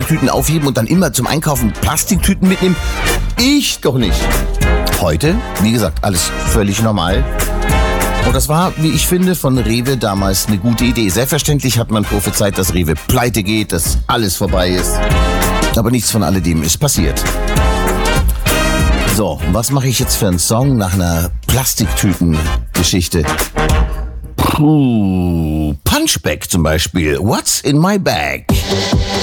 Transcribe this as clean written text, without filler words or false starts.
Plastiktüten aufheben und dann immer zum Einkaufen Plastiktüten mitnehmen? Ich doch nicht. Heute, wie gesagt, alles völlig normal. Und das war, wie ich finde, von Rewe damals eine gute Idee. Selbstverständlich hat man prophezeit, dass Rewe pleite geht, dass alles vorbei ist. Aber nichts von alledem ist passiert. So, was mache ich jetzt für einen Song nach einer Plastiktüten-Geschichte? Punchback zum Beispiel. What's in my bag?